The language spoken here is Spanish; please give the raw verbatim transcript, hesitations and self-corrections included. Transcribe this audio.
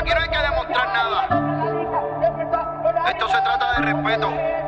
aquí no hay que demostrar nada. Esto se trata de respeto.